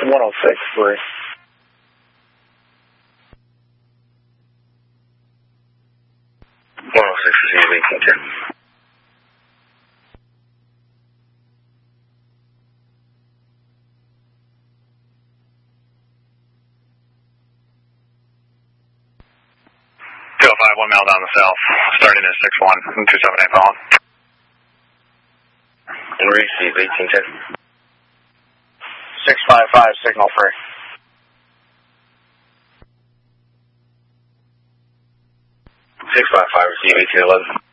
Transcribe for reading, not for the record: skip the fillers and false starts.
106.3. 106, receive 1810. One mile down the south, starting at 61 and 278 pound. And receive 1810. 655, signal free. 655, receive 1811.